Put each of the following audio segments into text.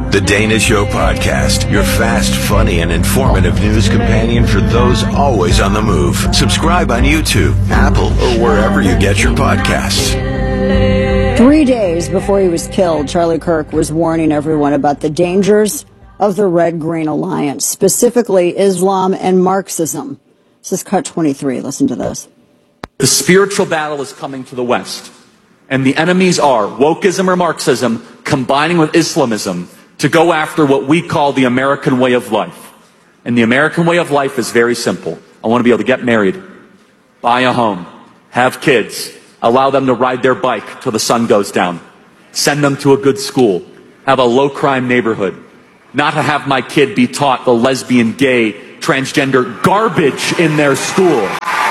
The Dana Show Podcast, your fast, funny, and informative news companion for those always on the move. Subscribe on YouTube, Apple, or wherever you get your podcasts. 3 days before he was killed, Charlie Kirk was warning everyone about the dangers of the Red-Green Alliance, specifically Islam and Marxism. This is Cut 23. Listen to this. The spiritual battle is coming to the West, and the enemies are wokeism or Marxism combining with Islamism to go after what we call the American way of life. And the American way of life is very simple. I want to be able to get married, buy a home, have kids, allow them to ride their bike till the sun goes down, send them to a good school, have a low-crime neighborhood, not to have my kid be taught the lesbian, gay, transgender garbage in their school,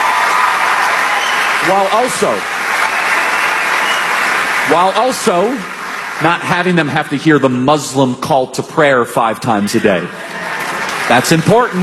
while also not having them have to hear the Muslim call to prayer 5 times a day. That's important.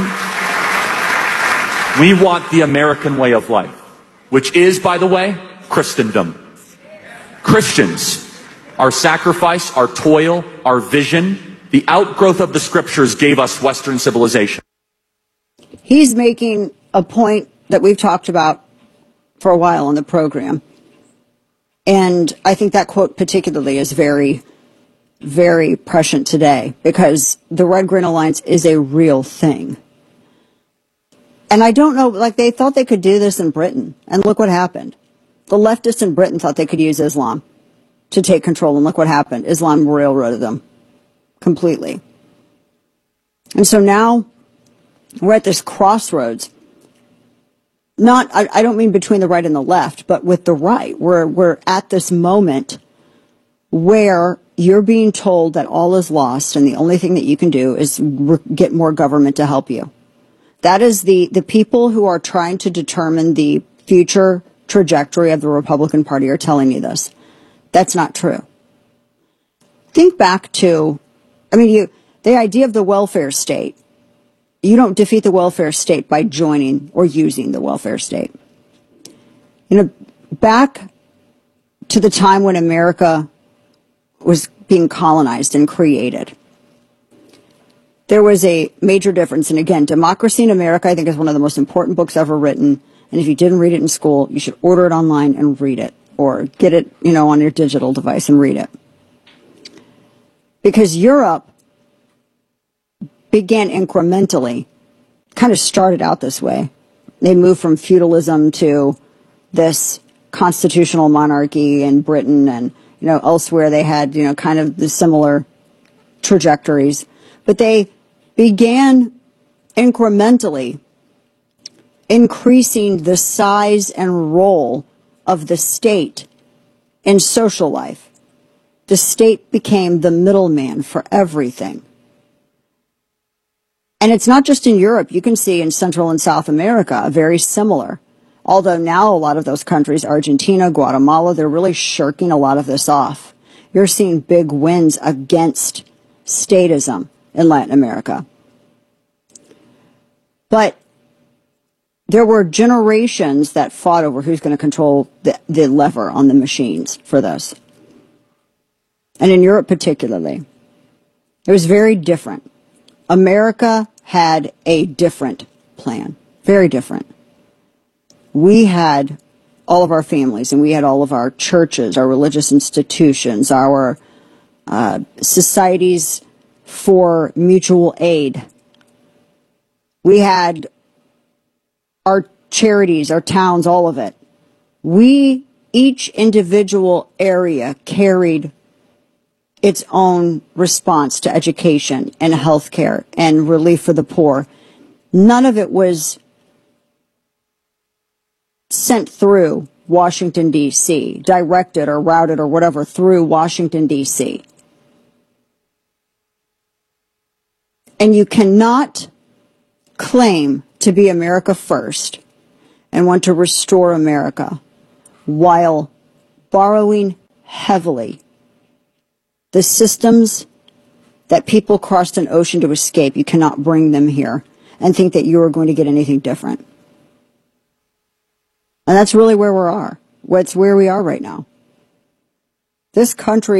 We want the American way of life, which is, by the way, Christendom. Christians, our sacrifice, our toil, our vision, the outgrowth of the scriptures gave us Western civilization. He's making a point that we've talked about for a while on the program. And I think that quote particularly is very, very prescient today because the Red-Green Alliance is a real thing. And I don't know, like they thought they could do this in Britain. And look what happened. The leftists in Britain thought they could use Islam to take control. And look what happened. Islam railroaded them completely. And so now we're at this crossroads. I don't mean between the right and the left, but with the right. We're at this moment where you're being told that all is lost and the only thing that you can do is get more government to help you. That is the people who are trying to determine the future trajectory of the Republican Party are telling you this. That's not true. Think back to, the idea of the welfare state. You don't defeat the welfare state by joining or using the welfare state. Back to the time when America was being colonized and created, there was a major difference. And again, Democracy in America, I think, is one of the most important books ever written. And if you didn't read it in school, you should order it online and read it, or get it, on your digital device and read it. Because Europe began incrementally, kind of started out this way. They moved from feudalism to this constitutional monarchy in Britain, and elsewhere they had kind of the similar trajectories, but they began incrementally increasing the size and role of the state in social life. The state became the middleman for everything. And it's not just in Europe. You can see in Central and South America, very similar. Although now a lot of those countries, Argentina, Guatemala, they're really shirking a lot of this off. You're seeing big wins against statism in Latin America. But there were generations that fought over who's going to control the lever on the machines for this. And in Europe particularly, it was very different. America had a different plan, very different. We had all of our families, and we had all of our churches, our religious institutions, our societies for mutual aid. We had our charities, our towns, all of it. Each individual area carried its own response to education and healthcare and relief for the poor. None of it was sent through Washington, D.C., directed or routed or whatever through Washington, D.C. And you cannot claim to be America first and want to restore America while borrowing heavily the systems that people crossed an ocean to escape. You cannot bring them here and think that you are going to get anything different. And that's really where we are. What's where we are right now. This country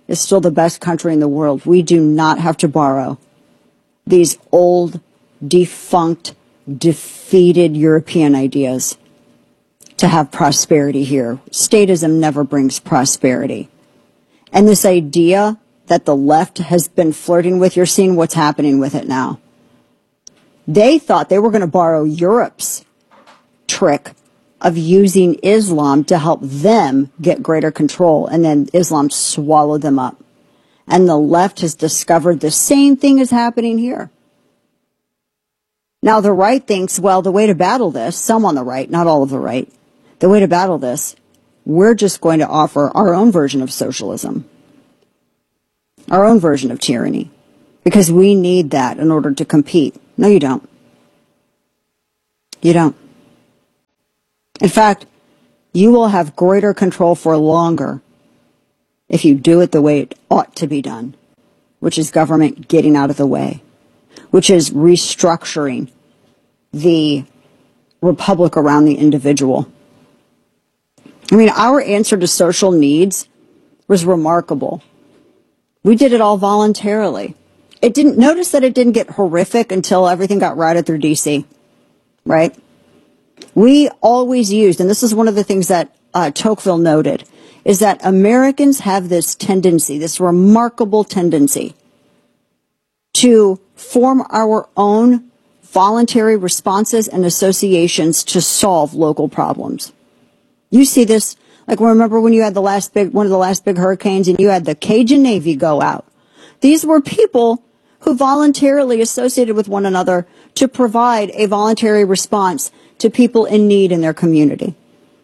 is still the best country in the world. We do not have to borrow these old, defunct, defeated European ideas to have prosperity here. Statism never brings prosperity. And this idea that the left has been flirting with, you're seeing what's happening with it now. They thought they were going to borrow Europe's trick of using Islam to help them get greater control, and then Islam swallowed them up. And the left has discovered the same thing is happening here. Now the right thinks, well, the way to battle this, some on the right, not all of the right, the way to battle this, we're just going to offer our own version of socialism, our own version of tyranny, because we need that in order to compete. No, you don't. You don't. In fact, you will have greater control for longer if you do it the way it ought to be done, which is government getting out of the way, which is restructuring the republic around the individual. I mean, our answer to social needs was remarkable. We did it all voluntarily. Notice that it didn't get horrific until everything got routed through DC, right? We always used, and this is one of the things that Tocqueville noted, is that Americans have this tendency, this remarkable tendency, to form our own voluntary responses and associations to solve local problems. You see this, like remember when you had one of the last big hurricanes and you had the Cajun Navy go out. These were people who voluntarily associated with one another to provide a voluntary response to people in need in their community.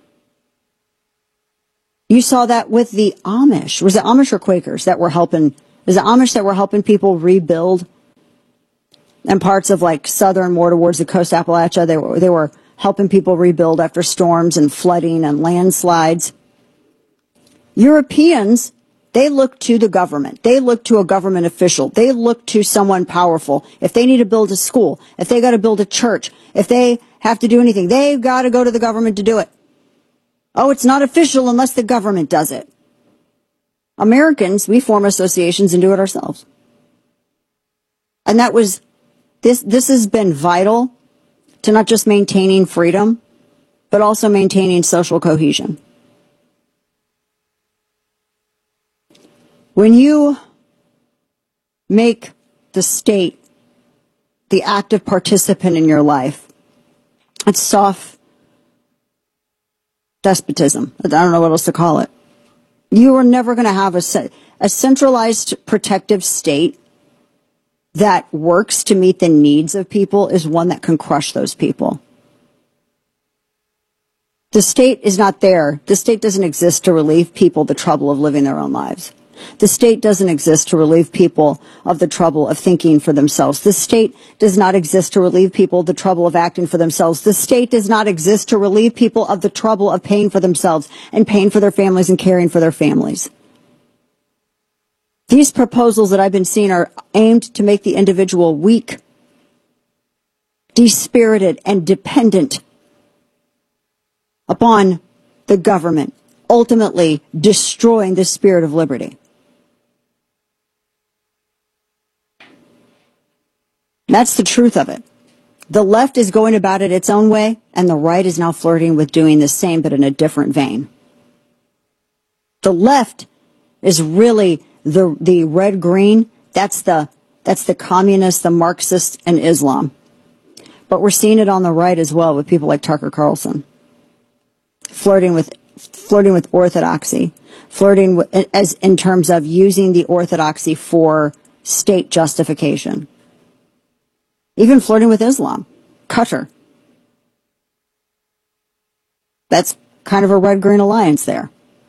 You saw that with the Amish. Was it Amish or Quakers that were helping? Was it Amish that were helping people rebuild? And parts of like southern, more towards the coast of Appalachia, they were helping people rebuild after storms and flooding and landslides. Europeans, they look to the government. They look to a government official. They look to someone powerful. If they need to build a school, if they got to build a church, if they have to do anything, they've got to go to the government to do it. Oh, it's not official unless the government does it. Americans, we form associations and do it ourselves. And that was, this has been vital to not just maintaining freedom, but also maintaining social cohesion. When you make the state the active participant in your life, it's soft despotism. I don't know what else to call it. You are never going to have a centralized protective state that works to meet the needs of people is one that can crush those people. The state is not there. The state doesn't exist to relieve people the trouble of living their own lives. The state doesn't exist to relieve people of the trouble of thinking for themselves. The state does not exist to relieve people the trouble of acting for themselves. The state does not exist to relieve people of the trouble of paying for themselves and paying for their families and caring for their families. These proposals that I've been seeing are aimed to make the individual weak, dispirited, and dependent upon the government, ultimately destroying the spirit of liberty. That's the truth of it. The left is going about it its own way, and the right is now flirting with doing the same, but in a different vein. The left is really the red-green. That's the communists, the Marxists, and Islam. But we're seeing it on the right as well with people like Tucker Carlson, flirting with orthodoxy, as in terms of using the orthodoxy for state justification. Even flirting with Islam. Qatar. That's kind of a red-green alliance there.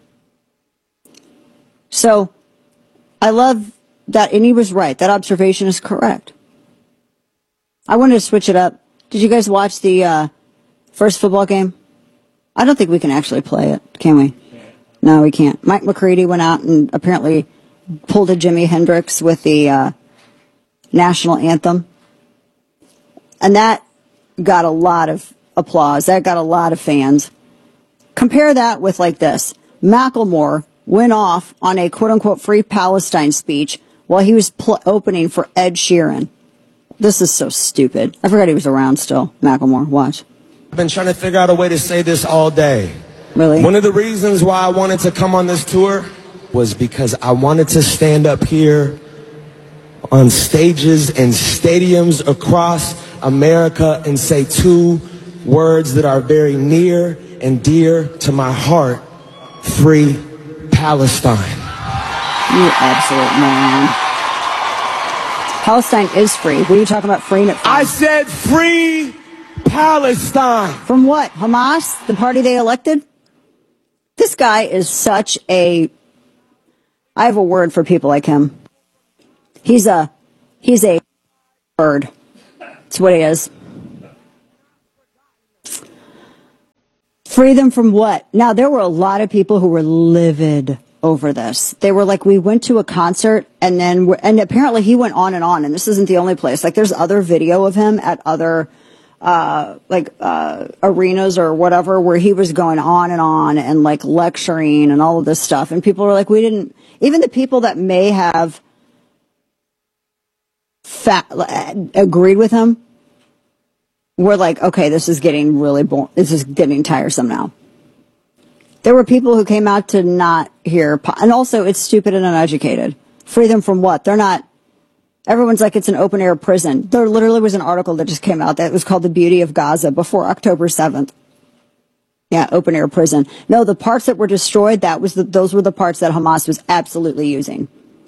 So, I love that, and he was right. That observation is correct. I wanted to switch it up. Did you guys watch the first football game? I don't think we can actually play it, can we? No, we can't. Mike McCready went out and apparently pulled a Jimi Hendrix with the national anthem. And that got a lot of applause. That got a lot of fans. Compare that with like this. Macklemore went off on a quote-unquote free Palestine speech while he was opening for Ed Sheeran. This is so stupid. I forgot he was around still. Macklemore, watch. I've been trying to figure out a way to say this all day. Really? One of the reasons why I wanted to come on this tour was because I wanted to stand up here on stages and stadiums across America and say two words that are very near and dear to my heart. Free Palestine. You absolute moron. Palestine is free. What are you talking about freeing it from? I said free Palestine. From what? Hamas? The party they elected? This guy is such a... I have a word for people like him. He's a bird. That's what he is. Free them from what? Now, there were a lot of people who were livid over this. They were like, we went to a concert and apparently he went on, and this isn't the only place. Like, there's other video of him at other, arenas or whatever where he was going on and like lecturing and all of this stuff. And people were like, even the people that may have agreed with him were like, okay, this is getting really boring. This is getting tiresome now. There were people who came out to not hear, and also it's stupid and uneducated. Free them from what? They're not, everyone's like it's an open air prison. There literally was an article that just came out that was called The Beauty of Gaza before October 7th. Yeah, open air prison. No, the parts that were destroyed, those were the parts that Hamas was absolutely using.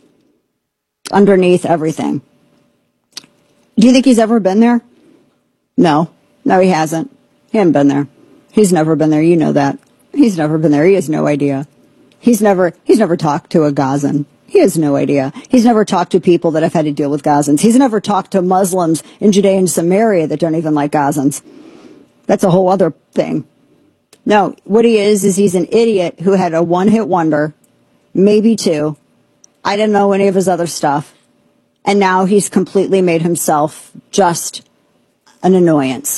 Underneath everything. Do you think he's ever been there? No, he hasn't. He hasn't been there. He's never been there. You know that. He's never been there. He has no idea. He's never talked to a Gazan. He has no idea. He's never talked to people that have had to deal with Gazans. He's never talked to Muslims in Judea and Samaria that don't even like Gazans. That's a whole other thing. No, what he is he's an idiot who had a one-hit wonder, maybe two. I didn't know any of his other stuff. And now he's completely made himself just an annoyance.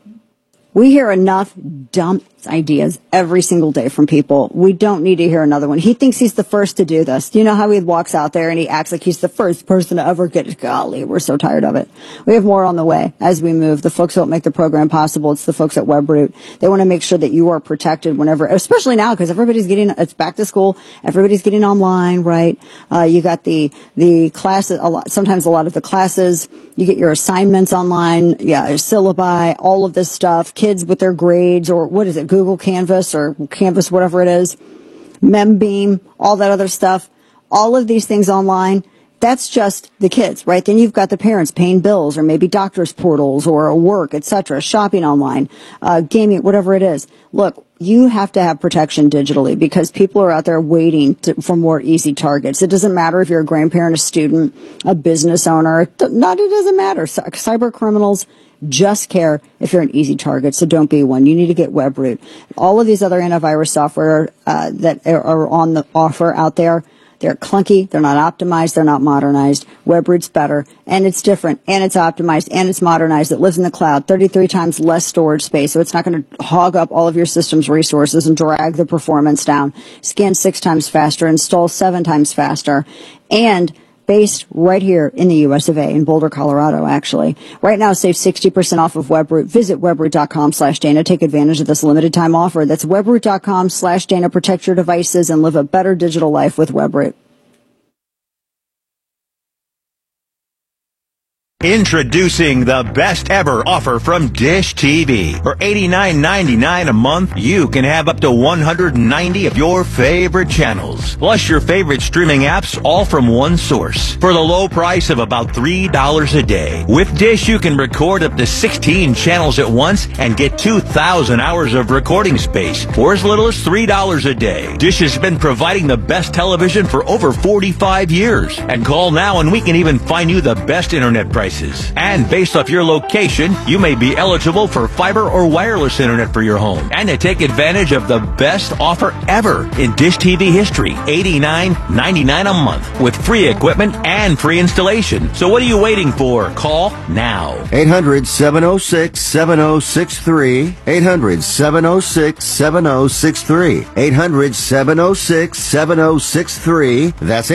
We hear enough dumb ideas every single day from people. We don't need to hear another one. He thinks he's the first to do this. Do you know how he walks out there and he acts like he's the first person to ever get it? Golly, we're so tired of it. We have more on the way as we move. The folks who don't make the program possible, it's the folks at WebRoot. They want to make sure that you are protected whenever, especially now because it's back to school. Everybody's getting online, right? You got the classes, sometimes a lot of the classes. You get your assignments online, syllabi, all of this stuff. Kids with their grades, or what is it, Google Canvas or Canvas, whatever it is, Membeam, all that other stuff. All of these things online, that's just the kids, right? Then you've got the parents paying bills, or maybe doctors' portals, or work, etc., shopping online, gaming, whatever it is. Look, you have to have protection digitally because people are out there waiting for more easy targets. It doesn't matter if you're a grandparent, a student, a business owner. It doesn't matter. Cyber criminals just care if you're an easy target, so don't be one. You need to get WebRoot. All of these other antivirus software that are on the offer out there, they're clunky, they're not optimized, they're not modernized. WebRoot's better, and it's different, and it's optimized, and it's modernized. It lives in the cloud, 33 times less storage space, so it's not going to hog up all of your system's resources and drag the performance down. Scan 6 times faster, install 7 times faster, and based right here in the U.S. of A. in Boulder, Colorado, actually. Right now, save 60% off of WebRoot. Visit webroot.com/Dana. Take advantage of this limited time offer. That's webroot.com/Dana. Protect your devices and live a better digital life with WebRoot. Introducing the best ever offer from Dish TV. For $89.99 a month, you can have up to 190 of your favorite channels, plus your favorite streaming apps, all from one source, for the low price of about $3 a day. With Dish, you can record up to 16 channels at once and get 2,000 hours of recording space for as little as $3 a day. Dish has been providing the best television for over 45 years. And call now and we can even find you the best internet price prices. And based off your location, you may be eligible for fiber or wireless internet for your home. And to take advantage of the best offer ever in Dish TV history, $89.99 a month with free equipment and free installation. So what are you waiting for? Call now. 800-706-7063. 800-706-7063. 800-706-7063. That's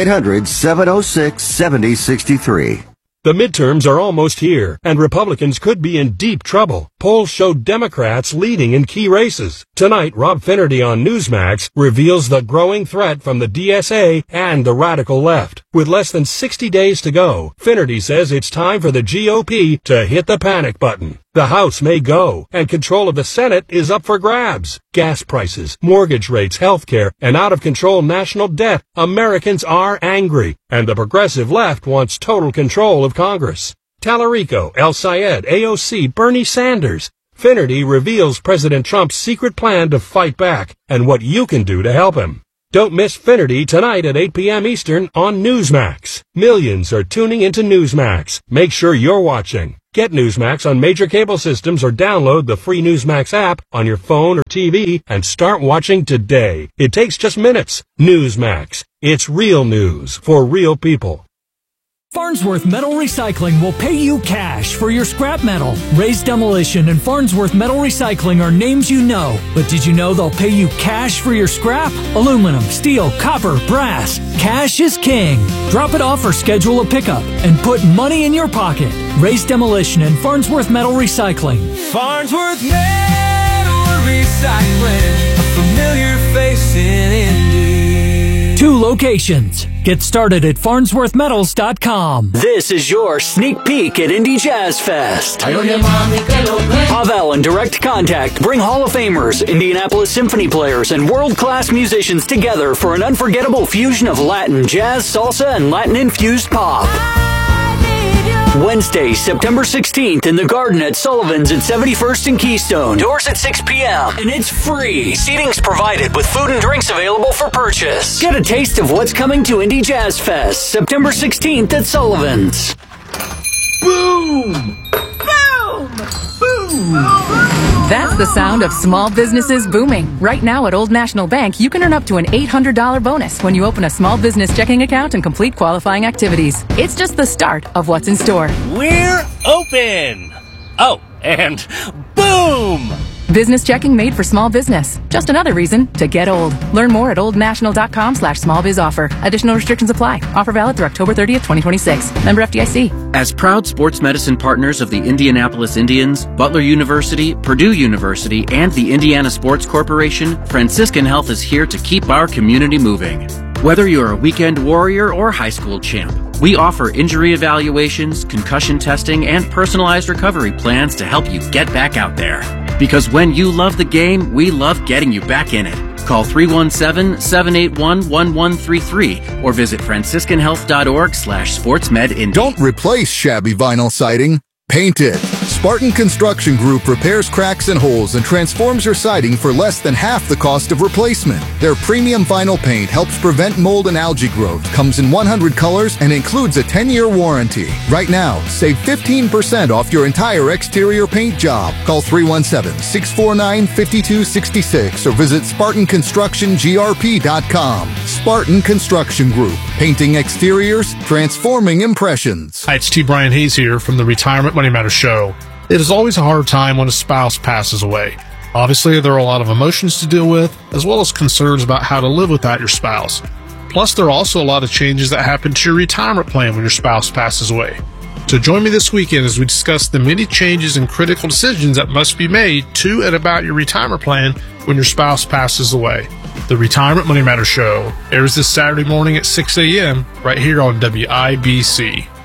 800-706-7063. The midterms are almost here, and Republicans could be in deep trouble. Polls show Democrats leading in key races. Tonight, Rob Finnerty on Newsmax reveals the growing threat from the DSA and the radical left. With less than 60 days to go, Finnerty says it's time for the GOP to hit the panic button. The House may go, and control of the Senate is up for grabs. Gas prices, mortgage rates, healthcare, and out-of-control national debt. Americans are angry, and the progressive left wants total control of Congress. Tallarico, El Sayed, AOC, Bernie Sanders. Finnerty reveals President Trump's secret plan to fight back, and what you can do to help him. Don't miss Finnerty tonight at 8 p.m. Eastern on Newsmax. Millions are tuning into Newsmax. Make sure you're watching. Get Newsmax on major cable systems or download the free Newsmax app on your phone or TV and start watching today. It takes just minutes. Newsmax. It's real news for real people. Farnsworth Metal Recycling will pay you cash for your scrap metal. Ray's Demolition and Farnsworth Metal Recycling are names you know. But did you know they'll pay you cash for your scrap? Aluminum, steel, copper, brass. Cash is king. Drop it off or schedule a pickup and put money in your pocket. Ray's Demolition and Farnsworth Metal Recycling. Farnsworth Metal Recycling, a familiar face in Indy. 2 locations. Get started at farnsworthmetals.com. This is your sneak peek at Indy Jazz Fest. Pavel and Direct Contact bring Hall of Famers, Indianapolis Symphony players, and world-class musicians together for an unforgettable fusion of Latin, jazz, salsa, and Latin-infused pop. Wednesday, September 16th in the Garden at Sullivan's at 71st and Keystone. Doors at 6 p.m. and it's free. Seating's provided with food and drinks available for purchase. Get a taste of what's coming to Indy Jazz Fest, September 16th at Sullivan's. Boom! Boom! Boom! That's the sound of small businesses booming. Right now at Old National Bank, you can earn up to an $800 bonus when you open a small business checking account and complete qualifying activities. It's just the start of what's in store. We're open! Oh, and boom! Business checking made for small business. Just another reason to get old. Learn more at oldnational.com/smallbizoffer. Additional restrictions apply. Offer valid through October 30th, 2026. Member FDIC. As proud sports medicine partners of the Indianapolis Indians, Butler University, Purdue University, and the Indiana Sports Corporation, Franciscan Health is here to keep our community moving. Whether you're a weekend warrior or high school champ, we offer injury evaluations, concussion testing, and personalized recovery plans to help you get back out there. Because when you love the game, we love getting you back in it. Call 317-781-1133 or visit franciscanhealth.org/sportsmedindy. Don't replace shabby vinyl siding. Paint it. Spartan Construction Group repairs cracks and holes and transforms your siding for less than half the cost of replacement. Their premium vinyl paint helps prevent mold and algae growth, comes in 100 colors, and includes a 10-year warranty. Right now, save 15% off your entire exterior paint job. Call 317-649-5266 or visit SpartanConstructionGRP.com. Spartan Construction Group. Painting exteriors, transforming impressions. Hi, it's T. Brian Hayes here from the Retirement Money Matters Show. It is always a hard time when a spouse passes away. Obviously, there are a lot of emotions to deal with, as well as concerns about how to live without your spouse. Plus, there are also a lot of changes that happen to your retirement plan when your spouse passes away. So join me this weekend as we discuss the many changes and critical decisions that must be made to and about your retirement plan when your spouse passes away. The Retirement Money Matters Show airs this Saturday morning at 6 a.m. right here on WIBC.